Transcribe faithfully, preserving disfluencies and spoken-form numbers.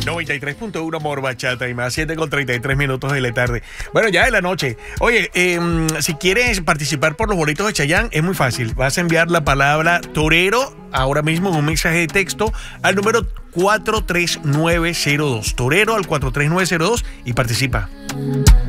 noventa y tres punto uno Amor Bachata y más, siete con treinta y tres minutos de la tarde. Bueno, ya de la noche. Oye, eh, si quieres participar por los boletos de Chayanne, es muy fácil. Vas a enviar la palabra torero ahora mismo en un mensaje de texto al número cuatro tres nueve cero dos. Torero al cuatro tres nueve cero dos y participa.